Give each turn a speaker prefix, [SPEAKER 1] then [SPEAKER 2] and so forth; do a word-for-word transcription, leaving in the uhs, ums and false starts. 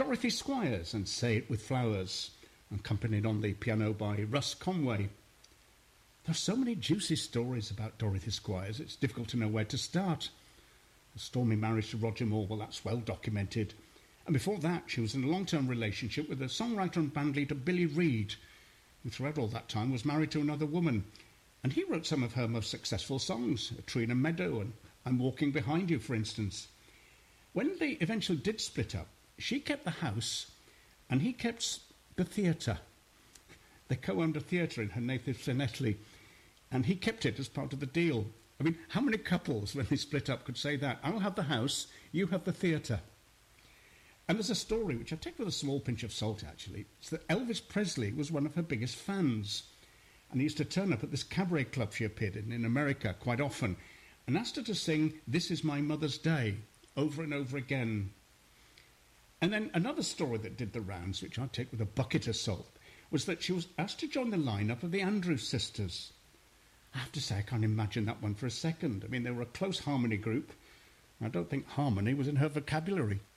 [SPEAKER 1] Dorothy Squires and Say It With Flowers, accompanied on the piano by Russ Conway. There are so many juicy stories about Dorothy Squires, it's difficult to know where to start. The stormy marriage to Roger Moore, well, that's well documented. And before that, she was in a long-term relationship with the songwriter and bandleader Billy Reed, who throughout all that time was married to another woman. And he wrote some of her most successful songs, A Tree in a Meadow and I'm Walking Behind You, for instance. When they eventually did split up, she kept the house and he kept the theatre. They co-owned a theatre in her native Llanelli, and he kept it as part of the deal. I mean, how many couples, when they split up, could say that? I'll have the house, you have the theatre. And there's a story, which I take with a small pinch of salt, actually. It's that Elvis Presley was one of her biggest fans. And he used to turn up at this cabaret club she appeared in, in America, quite often, and asked her to sing This Is My Mother's Day, over and over again. And then another story that did the rounds, which I take with a bucket of salt, was that she was asked to join the lineup of the Andrews Sisters. I have to say, I can't imagine that one for a second. I mean, they were a close harmony group. I don't think harmony was in her vocabulary.